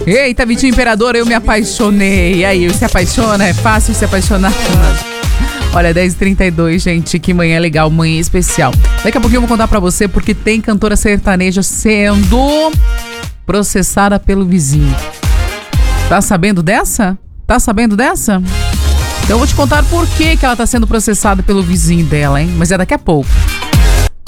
Eita, Vitinho Imperador, eu me apaixonei. E aí, se apaixona? É fácil se apaixonar? Olha, 10h32, gente, que manhã legal, manhã especial. Daqui a pouquinho eu vou contar pra você porque tem cantora sertaneja sendo processada pelo vizinho. Tá sabendo dessa? Então eu vou te contar por que ela tá sendo processada pelo vizinho dela, hein? Mas é daqui a pouco.